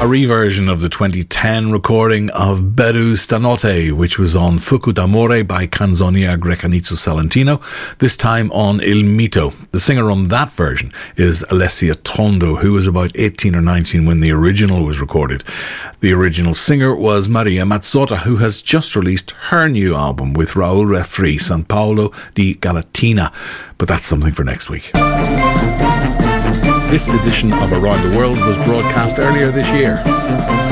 A reversion of the 2010 recording of Beru Stanotte, which was on Fuoco d'Amore by Canzonia Grecanizzo Salentino, this time on Il Mito. The singer on that version is Alessia Tondo, who was about 18 or 19 when the original was recorded. The original singer was Maria Mazzotta, who has just released her new album with Raul Refri, San Paolo di Galatina. But that's something for next week. This edition of Around the World was broadcast earlier this year.